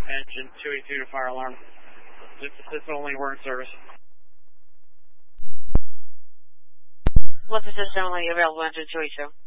Engine 282 to fire alarm. It's only, we're in service. What's the system only available, engine 282?